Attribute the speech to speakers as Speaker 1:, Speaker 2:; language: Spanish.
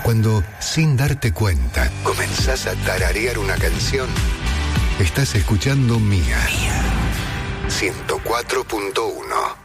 Speaker 1: Cuando, sin darte cuenta, comenzás a tararear una canción, estás escuchando Mía. 104.1